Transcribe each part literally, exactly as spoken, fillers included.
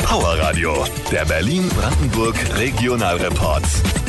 Power Radio, der Berlin-Brandenburg Regionalreport.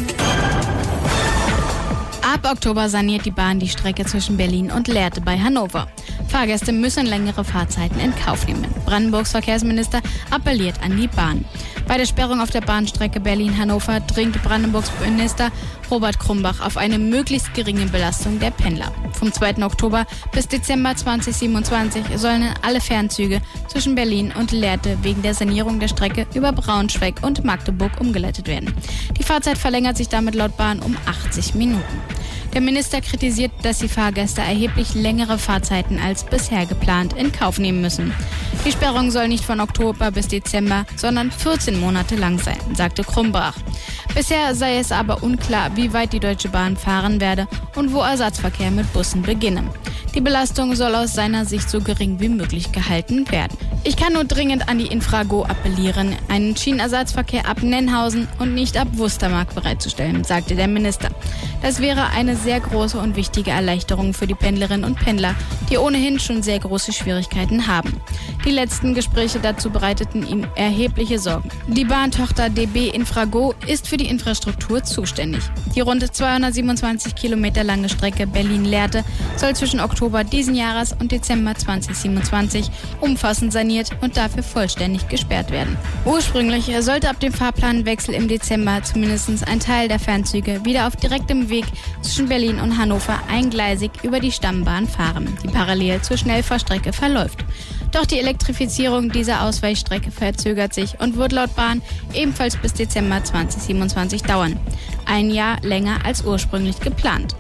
Ab Oktober saniert die Bahn die Strecke zwischen Berlin und Lehrte bei Hannover. Fahrgäste müssen längere Fahrzeiten in Kauf nehmen. Brandenburgs Verkehrsminister appelliert an die Bahn. Bei der Sperrung auf der Bahnstrecke Berlin-Hannover dringt Brandenburgs Minister Robert Krumbach auf eine möglichst geringe Belastung der Pendler. Vom zweiten Oktober bis Dezember zweitausendsiebenundzwanzig sollen alle Fernzüge zwischen Berlin und Lehrte wegen der Sanierung der Strecke über Braunschweig und Magdeburg umgeleitet werden. Die Fahrzeit verlängert sich damit laut Bahn um achtzig Minuten. Der Minister kritisiert, dass die Fahrgäste erheblich längere Fahrzeiten als bisher geplant in Kauf nehmen müssen. Die Sperrung soll nicht von Oktober bis Dezember, sondern vierzehn Monate lang sein, sagte Krumbach. Bisher sei es aber unklar, wie weit die Deutsche Bahn fahren werde und wo Ersatzverkehr mit Bussen beginne. Die Belastung soll aus seiner Sicht so gering wie möglich gehalten werden. Ich kann nur dringend an die Infrago appellieren, einen Schienenersatzverkehr ab Nennhausen und nicht ab Wustermark bereitzustellen, sagte der Minister. Das wäre eine sehr große und wichtige Erleichterung für die Pendlerinnen und Pendler, die ohnehin schon sehr große Schwierigkeiten haben. Die letzten Gespräche dazu bereiteten ihm erhebliche Sorgen. Die Bahntochter D B Infrago ist für die Infrastruktur zuständig. Die rund zweihundertsiebenundzwanzig Kilometer lange Strecke Berlin-Lehrte soll zwischen Oktober diesen Jahres und Dezember zweitausendsiebenundzwanzig umfassend saniert und dafür vollständig gesperrt werden. Ursprünglich sollte ab dem Fahrplanwechsel im Dezember zumindest ein Teil der Fernzüge wieder auf direktem Weg zwischen Berlin und Hannover eingleisig über die Stammbahn fahren, die parallel zur Schnellfahrstrecke verläuft. Doch die Elektrifizierung dieser Ausweichstrecke verzögert sich und wird laut Bahn ebenfalls bis Dezember zweitausendsiebenundzwanzig dauern. Ein Jahr länger als ursprünglich geplant.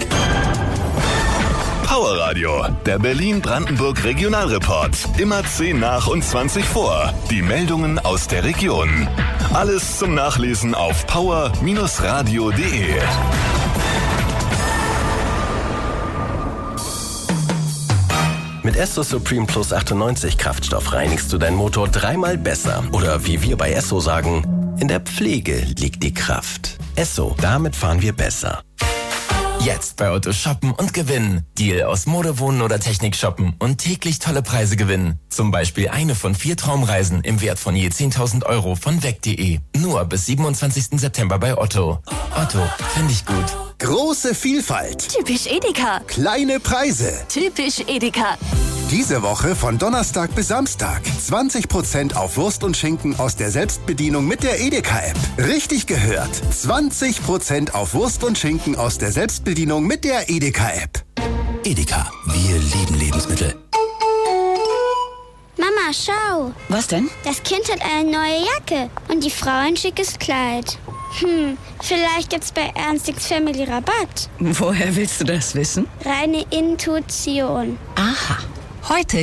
Power Radio, der Berlin-Brandenburg Regionalreport. Immer zehn nach und zwanzig vor. Die Meldungen aus der Region. Alles zum Nachlesen auf power radio punkt de. Mit Esso Supreme Plus achtundneunzig Kraftstoff reinigst du deinen Motor dreimal besser. Oder wie wir bei Esso sagen, in der Pflege liegt die Kraft. Esso, damit fahren wir besser. Jetzt bei Otto shoppen und gewinnen. Deal aus Mode, Wohnen oder Technik shoppen und täglich tolle Preise gewinnen. Zum Beispiel eine von vier Traumreisen im Wert von je zehntausend Euro von weg punkt de. Nur bis siebenundzwanzigsten September bei Otto. Otto, finde ich gut. Große Vielfalt. Typisch Edeka. Kleine Preise. Typisch Edeka. Diese Woche von Donnerstag bis Samstag. zwanzig Prozent auf Wurst und Schinken aus der Selbstbedienung mit der Edeka-App. Richtig gehört. zwanzig Prozent auf Wurst und Schinken aus der Selbstbedienung mit der Edeka-App. Edeka, wir lieben Lebensmittel. Mama, schau. Was denn? Das Kind hat eine neue Jacke und die Frau ein schickes Kleid. Hm, vielleicht gibt's bei Ernstix Family Rabatt. Woher willst du das wissen? Reine Intuition. Aha. Heute